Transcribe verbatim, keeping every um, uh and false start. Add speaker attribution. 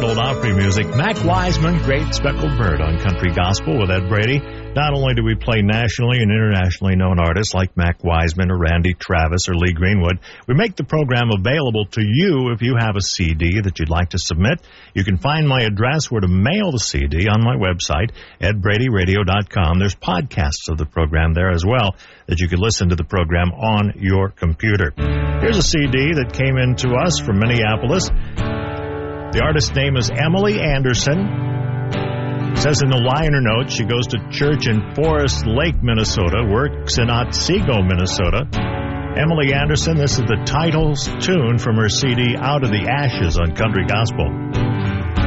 Speaker 1: old Opry music. Mac Wiseman, Great Speckled Bird on Country Gospel with Ed Brady. Not only do we play nationally and internationally known artists like Mac Wiseman or Randy Travis or Lee Greenwood, we make the program available to you if you have a C D that you'd like to submit. You can find my address where to mail the C D on my website, ed brady radio dot com. There's podcasts of the program there as well that you can listen to the program on your computer. Here's a C D that came in to us from Minneapolis. The artist's name is Emily Anderson. It says in the liner notes she goes to church in Forest Lake, Minnesota, works in Otsego, Minnesota. Emily Anderson, this is the title tune from her C D, Out of the Ashes on Country Gospel.